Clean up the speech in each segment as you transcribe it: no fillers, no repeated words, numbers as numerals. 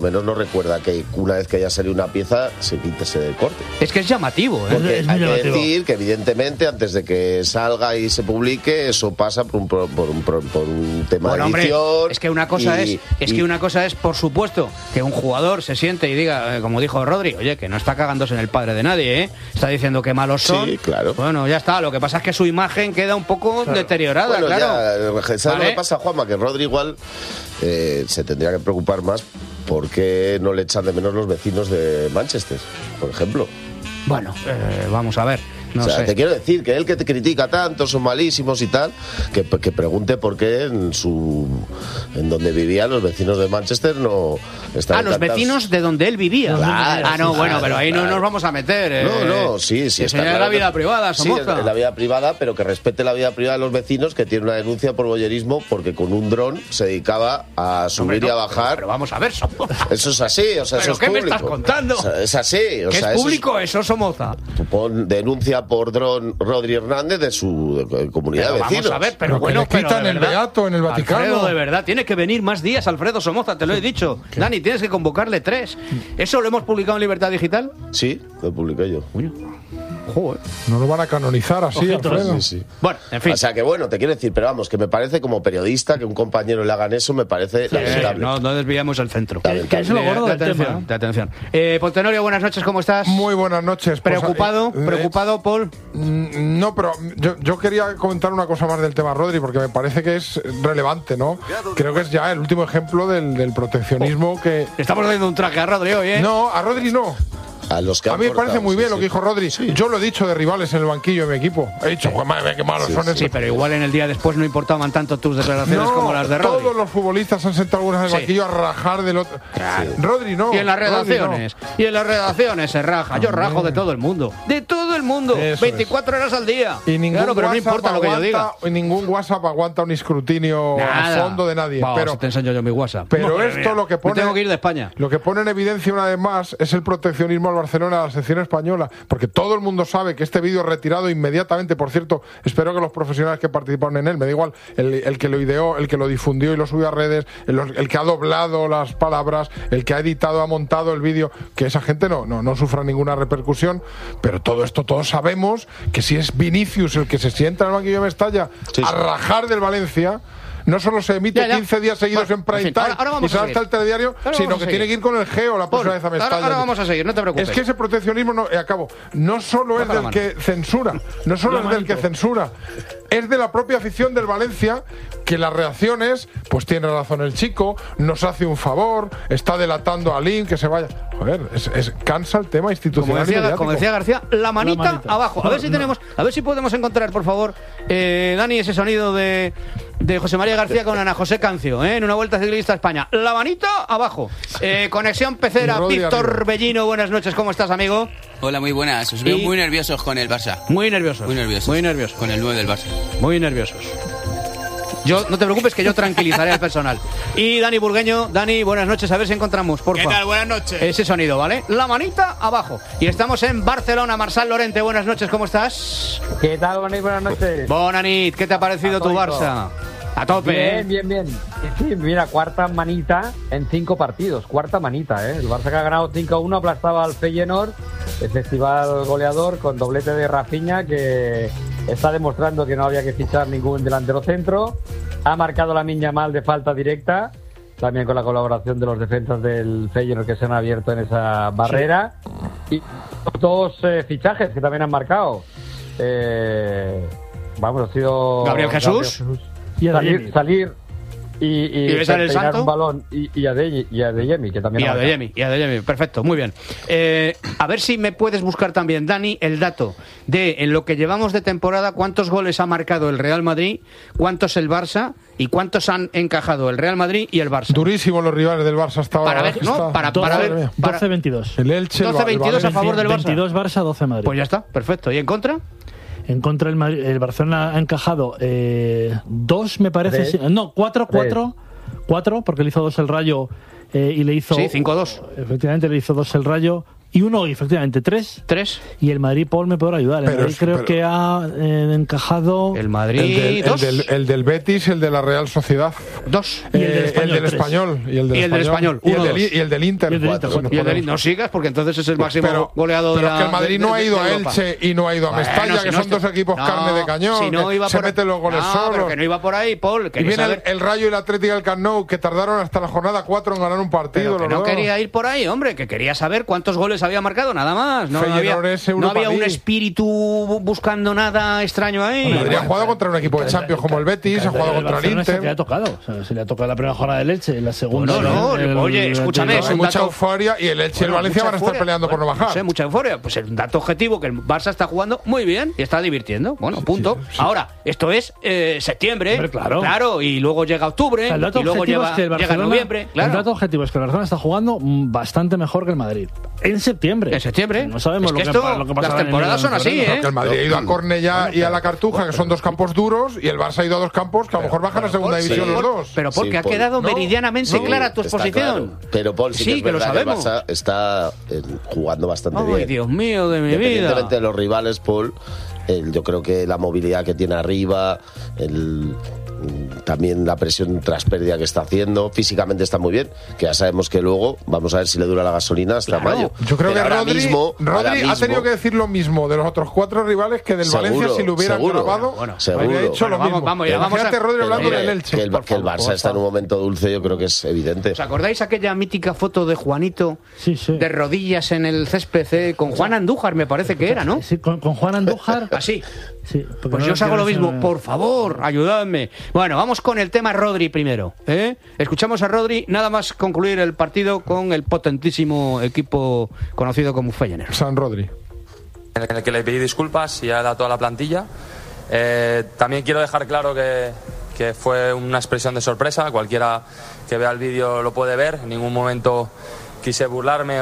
menos no recuerda que una vez que haya salido una pieza se quite ese corte. Es que es llamativo, ¿eh? Porque Es muy hay que llamativo. decir que evidentemente antes de que salga y se publique eso pasa por un tema Bueno, de hombre, edición. es que una cosa que una cosa es, por supuesto, que un jugador se siente y diga, como dijo Rodri, oye, que no está cagándose en el padre de nadie, ¿eh? Está diciendo que malos son. Sí, claro. Bueno, ya está. Lo que pasa es que su imagen queda un poco deteriorada, Bueno, claro. ya, ¿sabes ¿Vale? lo que pasa, Juanma? Que Rodri igual se tendría que preocupar más porque no le echan de menos los vecinos de Manchester, por ejemplo. Bueno, vamos a ver. No o sea, sé. te quiero decir que él que te critica tanto, son malísimos y tal, que pregunte por qué en donde vivían los vecinos de Manchester no están los encantados. vecinos de donde él vivía. Claro, no, sí, bueno, pero ahí claro. no nos vamos a meter. No, sí, que está señala claro la vida que- privada, sí, Somoza. en la vida privada, pero que respete la vida privada de los vecinos, que tiene una denuncia por voyerismo porque con un dron se dedicaba a subir Hombre, y a no, bajar. Pero vamos a ver, Somoza. Eso es así, o sea, ¿Pero eso es qué me público. estás contando? O sea, es así, o ¿Que sea, es eso público eso, Somoza? Tú pon denuncia por dron Rodri Hernández de su comunidad Pero de vecinos. vamos a ver, pero Pero que bueno, le quitan pero de el verdad. beato en el Vaticano. Alfredo, de verdad, tiene que venir más días, Alfredo Somoza, te lo he dicho. Dani, tienes que convocarle 3. ¿Eso lo hemos publicado en Libertad Digital? Sí, lo publiqué yo. Joder. No lo van a canonizar así, Ojito, Alfredo. Sí, sí. Bueno, en fin. O sea que bueno, te quiero decir, pero vamos, que me parece como periodista que un compañero le hagan eso, me parece lamentable. No desviamos el centro. Que es lo gordo De del tema. atención, de atención. Poltenorio, buenas noches, ¿cómo estás? Muy buenas noches. Pues, ¿Preocupado, Paul? No, pero yo quería comentar una cosa más del tema Rodri, porque me parece que es relevante, ¿no? Creo que es ya el último ejemplo del proteccionismo que... Estamos dando un traje a Rodri hoy, ¿eh? No, a Rodri no. A los que A han mí me parece cortado, muy bien sí, lo que sí. dijo Rodri. Yo lo he dicho de rivales en el banquillo de mi equipo. He dicho, "Joder, madre mía, qué malos son Sí, estos". pero igual en el día después no importaban tanto tus declaraciones No, como las de Rodri. todos los futbolistas han sentado algunos en el Sí. banquillo a rajar del otro. Rodri no. Y en las Rodri no. redacciones. Y en las redacciones se raja. Yo rajo de todo el mundo. De todo el mundo. Eso 24 horas al día. Y ningún Claro, pero no WhatsApp importa lo que yo diga. y ningún WhatsApp aguanta un escrutinio Nada. a fondo de nadie. Vamos, pero te enseño yo mi WhatsApp. pero Madre esto mía. lo que pone. Me tengo que ir de España. Lo que pone en evidencia una vez más es el proteccionismo al Barcelona, a la selección española. Porque todo el mundo sabe que este vídeo es retirado inmediatamente. Por cierto, espero que los profesionales que participaron en él, me da igual, el que lo ideó, el que lo difundió y lo subió a redes, el que ha doblado las palabras, el que ha editado, ha montado el vídeo, que esa gente no sufra ninguna repercusión. Pero todo esto, todos sabemos que si es Vinicius el que se sienta en el banquillo de Mestalla Sí, a sí. rajar del Valencia, no solo se emite Ya. 15 días seguidos Bueno, en prime en fin, time ahora y vamos se a va seguir. hasta el telediario, Ahora sino vamos que a tiene seguir. que ir con el Geo la próxima vez a Mestalla. Ahora vamos a seguir, no te preocupes. Es que ese proteccionismo, acabo, no solo Baja es la del mano. que censura, no solo es del que censura, es de la propia afición del Valencia, que las reacciones, pues tiene razón el chico, nos hace un favor, está delatando a Lin, que se vaya. Joder, cansa el tema institucional y mediático. Como decía García, la manita abajo. A ver si podemos encontrar, por favor, Dani, ese sonido de José María García con Ana José Cancio, en una Vuelta Ciclista a España. La manita abajo. Conexión Pecera, Y Rodri Víctor arriba. Bellino, buenas noches, ¿cómo estás, amigo? Hola, muy buenas. Os veo Y- muy nerviosos con el Barça. Muy nerviosos. Muy nerviosos. Muy nerviosos. Con el 9 del Barça. Muy nerviosos. Yo, no te preocupes, que yo tranquilizaré al personal. Y Dani Burgueño, Dani, buenas noches, a ver si encontramos, por favor. Buenas noches. Ese sonido, ¿vale? La manita abajo. Y estamos en Barcelona. Marsal Lorente, buenas noches, ¿cómo estás? ¿Qué tal? Buenas noches. Bonanit, ¿qué te ha parecido tu Atónico. Barça? A tope, Bien. Sí, mira, cuarta manita en 5 partidos. Cuarta manita, ¿eh? El Barça que ha ganado 5-1 aplastaba al Feyenoord, el festival goleador, con doblete de Rafinha, que está demostrando que no había que fichar ningún delantero centro. Ha marcado la Lamine Yamal de falta directa, también con la colaboración de los defensas del Feyenoord que se han abierto en esa barrera. Y 2 fichajes que también han marcado. Vamos, ha sido Gabriel Jesús. Y a Adeyemi. salir y besar el peinar santo. un balón y a Adeyemi, que también Y ha marcado. Adeyemi, perfecto, muy bien. A ver si me puedes buscar también, Dani, el dato de, en lo que llevamos de temporada, cuántos goles ha marcado el Real Madrid, cuántos el Barça y cuántos han encajado el Real Madrid y el Barça. Durísimos los rivales del Barça hasta ahora. Para ver, ¿verdad que ¿no? está? Para 12, ver. 12-22. El Elche, 12-22 a favor del Barça. 22 Barça, 12 Madrid. Pues ya está, perfecto. ¿Y en contra? En contra el Barcelona ha encajado 2, me parece. Tres. Sí, no, 4, porque le hizo 2 el Rayo y le hizo... Sí, 5-2. Efectivamente, le hizo 2 el Rayo. y uno hoy, efectivamente, 3. Y el Madrid, Paul, me podrá ayudar. El Madrid creo que ha encajado... El Madrid, 2. El del Betis, el de la Real Sociedad. 2. Y el del Español. Y el del Español. Y el del Inter. No sigas, porque entonces es el máximo goleador de la... Pero es que el Madrid no ha ido a Elche y no ha ido a Mestalla, que son dos equipos carne de cañón. Si no iba se meten los goles solos. Pero que no iba por ahí, Paul. Y viene el Rayo y el Atlético del Camp Nou, que tardaron hasta la jornada 4 en ganar un partido. Pero que no quería ir por ahí, hombre, que quería saber cuántos goles había marcado, nada más. No había un espíritu buscando nada extraño ahí. Madrid ha jugado contra un equipo de Champions como el Betis, ha jugado contra el Inter. Se le ha tocado. Se le ha tocado la primera jornada del Elche, la segunda. Oye, escúchame. Hay mucha euforia y el Elche y el Valencia van a estar peleando por no bajar. No sé, mucha euforia. Pues es un dato objetivo que el Barça está jugando muy bien y está divirtiendo. Bueno, punto. Sí. Ahora, esto es septiembre. Hombre, claro. Y luego llega octubre. O sea, y luego llega noviembre. Claro. El dato objetivo es que el Barcelona está jugando bastante mejor que el Madrid. En septiembre. No sabemos lo que pasa. Las temporadas son así, ¿eh? El Madrid ha ido a Cornellá y a la Cartuja, que son dos campos duros, y el Barça ha ido a dos campos que a lo mejor bajan a segunda división los dos. Pero porque ha quedado meridianamente clara tu exposición. Claro. Pero Paul, sí que es verdad que el Barça está jugando bastante bien. Ay, Dios mío de mi vida. Independientemente de los rivales, Paul, yo creo que la movilidad que tiene arriba, también la presión tras pérdida que está haciendo, físicamente está muy bien, que ya sabemos que luego vamos a ver si le dura la gasolina hasta mayo. Yo creo que Rodri mismo, ha tenido que decir lo mismo de los otros 4 rivales que del Valencia si lo hubieran grabado. Habría hecho lo mismo. Imagínate Rodri hablando del Elche. Que el Barça está en un momento dulce, yo creo que es evidente. ¿Os acordáis aquella mítica foto de Juanito de rodillas en el césped con Juan Andújar, me parece que era, ¿no? Sí, con Juan Andújar. Así. Sí, pues yo os hago lo mismo, por favor, ayudadme. Bueno, vamos con el tema Rodri primero. Escuchamos a Rodri nada más concluir el partido con el potentísimo equipo conocido como Feyenoord. San Rodri. En el que le pedí disculpas y a toda la plantilla. También quiero dejar claro que fue una expresión de sorpresa. Cualquiera que vea el vídeo lo puede ver. En ningún momento quise burlarme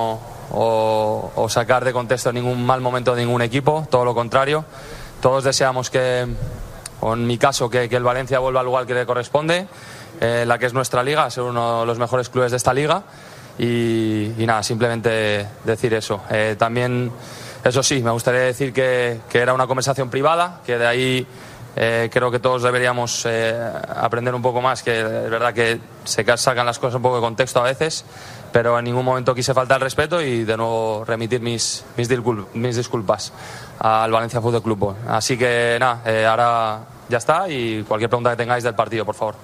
o sacar de contexto ningún mal momento de ningún equipo, todo lo contrario. Todos deseamos o en mi caso, que el Valencia vuelva al lugar que le corresponde, la que es nuestra liga, ser uno de los mejores clubes de esta liga y nada, simplemente decir eso. También, eso sí, me gustaría decir que era una conversación privada, que de ahí creo que todos deberíamos aprender un poco más, que es verdad que se sacan las cosas un poco de contexto a veces, pero en ningún momento quise faltar el respeto y de nuevo remitir mis disculpas al Valencia Fútbol Club. Así que nada, ahora ya está y cualquier pregunta que tengáis del partido, por favor.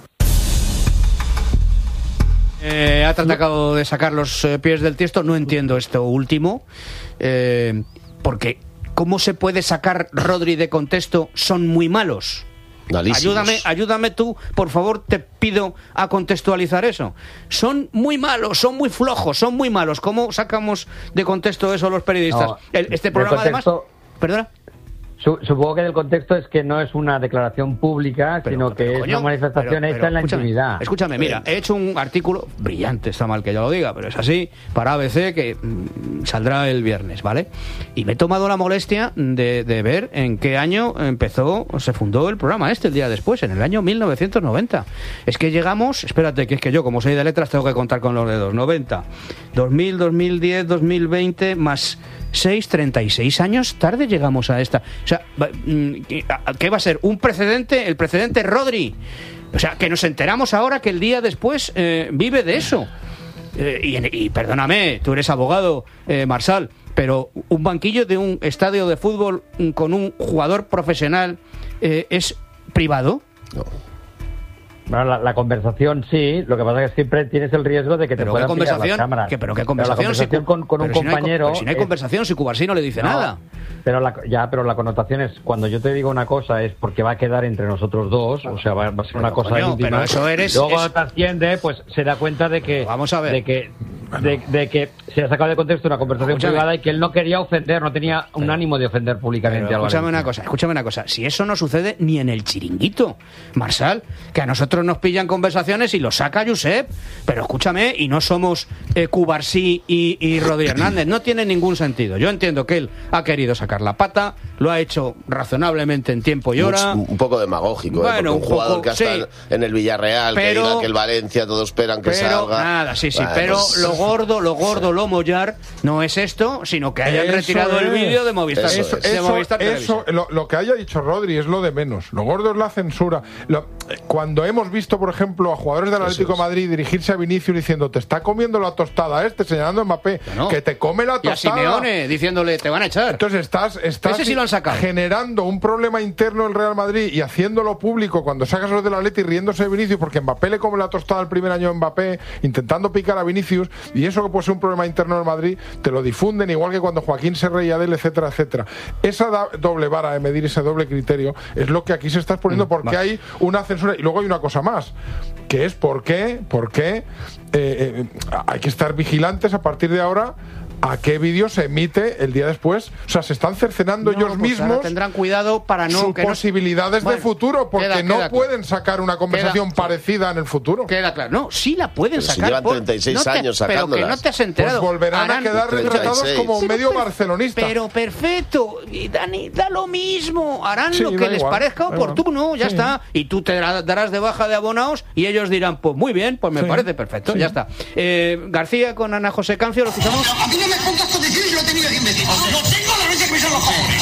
Ha tratado de sacar los pies del tiesto. No entiendo esto último, porque ¿cómo se puede sacar Rodri de contexto? Son muy malos. Ayúdame tú, por favor, te pido a contextualizar eso. Son muy malos, son muy flojos, son muy malos. ¿Cómo sacamos de contexto eso los periodistas? No, este programa además... ¿Perdona? Supongo que el contexto es que no es una declaración pública, sino que es una manifestación hecha en la intimidad. Escúchame, mira, he hecho un artículo brillante, está mal que yo lo diga, pero es así, para ABC, que saldrá el viernes, ¿vale? Y me he tomado la molestia de ver en qué año se fundó el programa el día después, en el año 1990. Es que llegamos, espérate, que es que yo, como soy de letras, tengo que contar con los dedos. 90, 2000, 2010, 2020, más 36 años tarde llegamos a esta. O sea, ¿qué va a ser? ¿Un precedente? ¿El precedente Rodri? O sea, que nos enteramos ahora que el día después vive de eso. Y perdóname, tú eres abogado, Marsal, pero un banquillo de un estadio de fútbol con un jugador profesional ¿es privado? No. Bueno, la conversación sí, lo que pasa es que siempre tienes el riesgo de que te puedan pillar las cámaras. ¿Pero qué conversación? Pero con un compañero... Si no hay conversación, si Cubarsí no le dice nada. Pero la connotación es, cuando yo te digo una cosa es porque va a quedar entre nosotros dos, o sea, va a ser una cosa íntima. Pero eso luego trasciende, pues se da cuenta de que... Vamos a ver. De que se ha sacado de contexto una conversación privada y que él no quería ofender, no tenía un ánimo de ofender públicamente al Valencia. Escúchame una cosa, si eso no sucede ni en el chiringuito, Marsal, que a nosotros nos pillan conversaciones y lo saca Josep, pero escúchame, y no somos Cubarsí y Rodri Hernández, no tiene ningún sentido. Yo entiendo que él ha querido sacar la pata, lo ha hecho razonablemente en tiempo y hora. Un poco demagógico, bueno, porque un jugador poco, que está en el Villarreal, que diga que el Valencia, todos esperan que salga. Nada, sí, bueno, pero pues, lo gordo, lo mollar, no es esto, sino que hayan retirado el vídeo de Movistar. Eso, lo que haya dicho Rodri es lo de menos. Lo gordo es la censura. Cuando hemos visto, por ejemplo, a jugadores del Atlético de Madrid dirigirse a Vinicius diciendo te está comiendo la tostada señalando a Mbappé, que te come la tostada. Y a Simeone diciéndole te van a echar. Entonces estás ese sí lo han sacado. Generando un problema interno del Real Madrid y haciéndolo público cuando sacas los del Atleti riéndose de Vinicius porque Mbappé le come la tostada el primer año de Mbappé, intentando picar a Vinicius, y eso que puede ser un problema interno del Madrid, te lo difunden igual que cuando Joaquín se reía de él, etcétera, etcétera. Esa doble vara de medir, ese doble criterio, es lo que aquí se está exponiendo porque hay una censura. Y luego hay una cosa más, que es por qué hay que estar vigilantes a partir de ahora a qué vídeo se emite el día después. O sea, se están cercenando ellos mismos. Tendrán cuidado para no sus posibilidades de futuro, porque no pueden sacar una conversación parecida en el futuro. Queda claro. No, sí la pueden sacar. Llevan 36 años sacándolas. Pero que no te has enterado. Pues volverán a quedar retratados como medio barcelonista. Pero perfecto. Y Dani, da lo mismo. Harán lo que les parezca oportuno. Ya está. Y tú te darás de baja de abonados y ellos dirán, pues muy bien, pues me parece perfecto. Ya está. García con Ana José Cancio, ¿lo escuchamos? Me pongas condiciones y lo he tenido que invertir. Lo tengo a la vez que me son los cojones.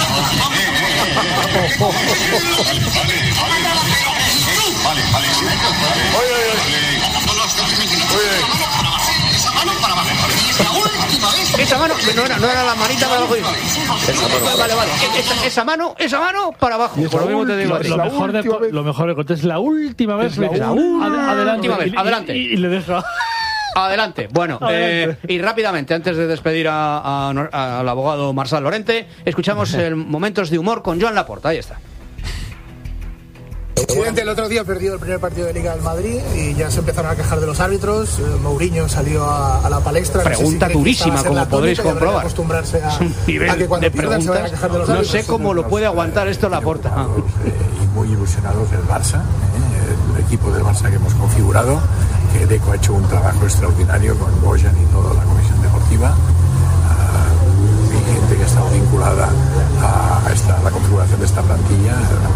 Vale. Esa mano para abajo. Es la última vez. Esa mano, no era la manita para abajo. Vale. Esa mano para abajo. Por lo mismo te digo, lo mejor de contar es la última vez. Adelante. Y le deja. Adelante. Bueno, y rápidamente, antes de despedir al abogado Marçal Llorente, escuchamos momentos de humor con Joan Laporta. Ahí está. Presidente, el otro día perdió el primer partido de Liga del Madrid y ya se empezaron a quejar de los árbitros. Mourinho salió a la palestra. Pregunta durísima, como podréis comprobar. Acostumbrarse a que cuando pierdan se vayan a quejar de los árbitros. No sé cómo lo puede aguantar esto Laporta. Y muy ilusionados del Barça, el equipo del Barça que hemos configurado, que Deco ha hecho un trabajo extraordinario con Bojan y toda la comisión deportiva, y gente que ha estado vinculada a la configuración de esta plantilla.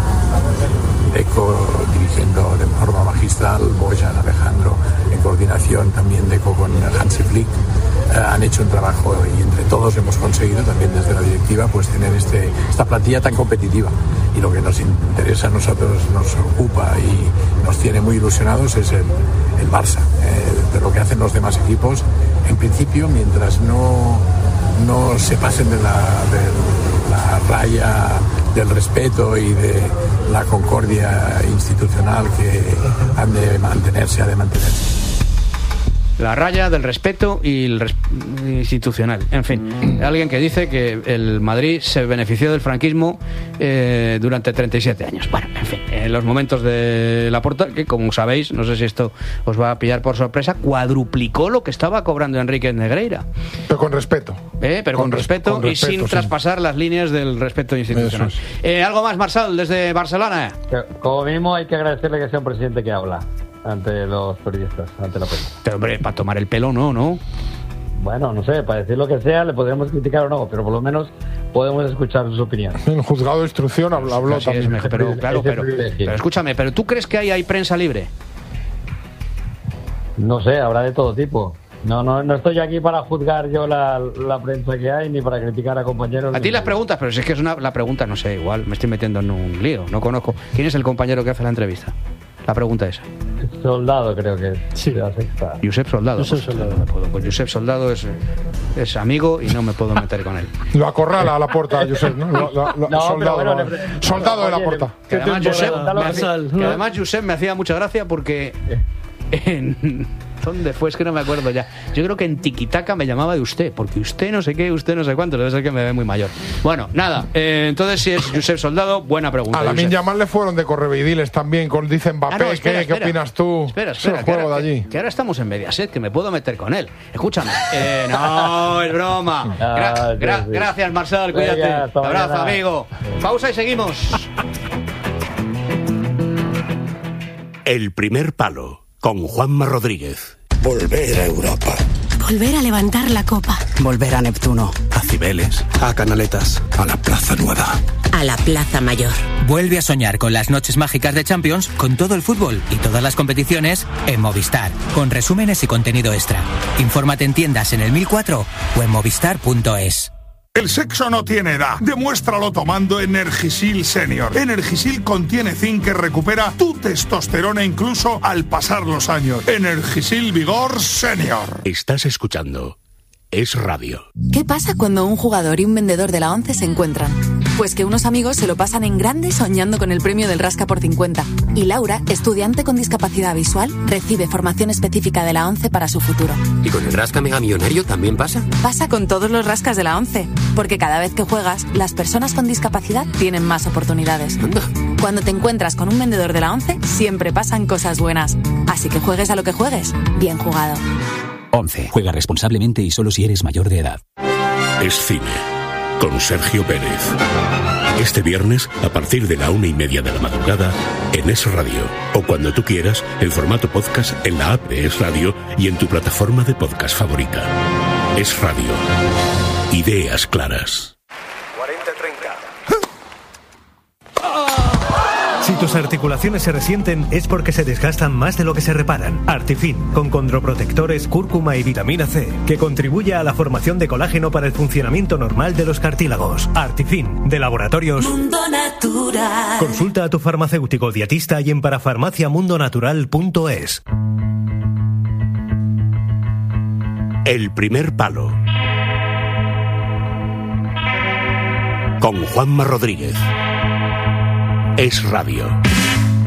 Deco dirigiendo de forma magistral, Bojan, Alejandro, en coordinación también Deco con Hansi Flick, han hecho un trabajo y entre todos hemos conseguido también desde la directiva pues tener esta plantilla tan competitiva. Y lo que nos interesa a nosotros, nos ocupa y nos tiene muy ilusionados es el Barça. De lo que hacen los demás equipos, en principio, mientras no se pasen de la raya del respeto y de la concordia institucional que ha de mantenerse. La raya del respeto y el institucional. En fin, alguien que dice que el Madrid se benefició del franquismo durante 37 años. Bueno, en fin, en los momentos de Laporta, que como sabéis, no sé si esto os va a pillar por sorpresa, cuadruplicó lo que estaba cobrando Enrique Negreira. Pero con respeto. Pero con respeto y sin traspasar las líneas del respeto institucional. ¿Algo más, Marçal, desde Barcelona? Como mínimo hay que agradecerle que sea un presidente que habla ante los periodistas, ante la prensa. Pero hombre, para tomar el pelo no. Bueno, no sé, para decir lo que sea le podremos criticar o no, pero por lo menos podemos escuchar sus opiniones. El juzgado de instrucción habló también. Pero escúchame, ¿pero tú crees que hay prensa libre? No sé, habrá de todo tipo. No estoy aquí para juzgar yo la prensa que hay, ni para criticar a compañeros. A ti las preguntas, pero si es que la pregunta, no sé, igual me estoy metiendo en un lío, no conozco. ¿Quién es el compañero que hace la entrevista? La pregunta esa. Soldado, creo que es. Sí. Josep Soldado. Pues Josep Soldado es amigo y no me puedo meter con él. Lo acorrala a la puerta, Josep, ¿no? Soldado, soldado de la puerta. Que además Josep me hacía mucha gracia porque ¿dónde fue? Es que no me acuerdo ya. Yo creo que en Tiquitaca me llamaba de usted, porque usted no sé qué, usted no sé cuánto, debe ser que me ve muy mayor. Bueno, nada, entonces si es Josep Soldado, buena pregunta. A Lamine Yamal le fueron de correveidiles también, dicen Mbappé, ¿qué opinas tú? Espera, es el juego de allí. Que ahora estamos en Mediaset, que me puedo meter con él. Escúchame. No, es broma. Gracias, Marçal, cuídate. Venga, abrazo, amigo. Pausa y seguimos. El primer palo. Con Juanma Rodríguez. Volver a Europa. Volver a levantar la copa. Volver a Neptuno. A Cibeles. A Canaletas. A la Plaza Nueva. a la Plaza Mayor. Vuelve a soñar con las noches mágicas de Champions, con todo el fútbol y todas las competiciones en Movistar, con resúmenes y contenido extra. Infórmate en tiendas en el 1004 o en movistar.es. El sexo no tiene edad. Demuéstralo tomando Energisil Senior. Energisil contiene zinc que recupera tu testosterona incluso al pasar los años. Energisil Vigor Senior. Estás escuchando Es Radio. ¿Qué pasa cuando un jugador y un vendedor de la ONCE se encuentran? Pues que unos amigos se lo pasan en grande soñando con el premio del Rasca por 50. Y Laura, estudiante con discapacidad visual, recibe formación específica de la ONCE para su futuro. ¿Y con el Rasca Mega Millonario también pasa? Pasa con todos los rascas de la ONCE. Porque cada vez que juegas, las personas con discapacidad tienen más oportunidades. Anda. Cuando te encuentras con un vendedor de la ONCE, siempre pasan cosas buenas. Así que juegues a lo que juegues, bien jugado. ONCE. Juega responsablemente y solo si eres mayor de edad. Es cine. Con Sergio Pérez. Este viernes, a partir de la 1:30 de la madrugada, en Es Radio. O cuando tú quieras, en formato podcast en la app de Es Radio y en tu plataforma de podcast favorita. Es Radio. Ideas claras. 40-30. Si tus articulaciones se resienten es porque se desgastan más de lo que se reparan. Artifin, con condroprotectores, cúrcuma y vitamina C, que contribuye a la formación de colágeno para el funcionamiento normal de los cartílagos. Artifin, de Laboratorios Mundo Natural. Consulta a tu farmacéutico dietista y en parafarmaciamundonatural.es. El primer palo. Con Juanma Rodríguez. Es Radio.